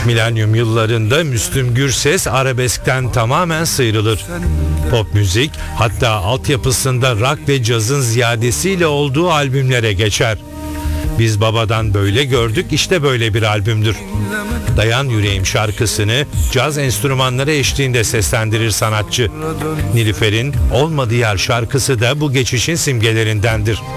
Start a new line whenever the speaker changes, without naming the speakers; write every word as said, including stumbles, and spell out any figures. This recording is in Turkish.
Milenyum yıllarında Müslüm Gürses arabeskten tamamen sıyrılır. Pop müzik, hatta altyapısında rock ve cazın ziyadesiyle olduğu albümlere geçer. Biz babadan böyle gördük, işte böyle bir albümdür. Dayan Yüreğim şarkısını caz enstrümanları eşliğinde seslendirir sanatçı. Nilüfer'in Olmadı Yar şarkısı da bu geçişin simgelerindendir.